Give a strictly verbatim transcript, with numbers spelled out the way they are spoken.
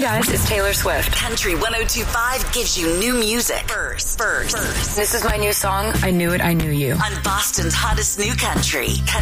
guys, it's Taylor Swift. Country one oh two point five gives you new music first. First. First. This is my new song, I Knew It, I Knew You. On Boston's hottest new country.